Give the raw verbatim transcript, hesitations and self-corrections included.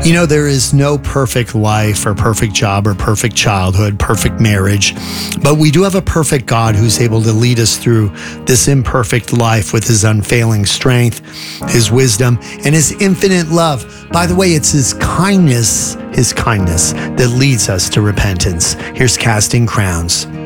You know, there is no perfect life or perfect job or perfect childhood, perfect marriage, but we do have a perfect God who's able to lead us through this imperfect life with his unfailing strength, his wisdom, and his infinite love. By the way, it's his kindness, his kindness that leads us to repentance. Here's Casting Crowns.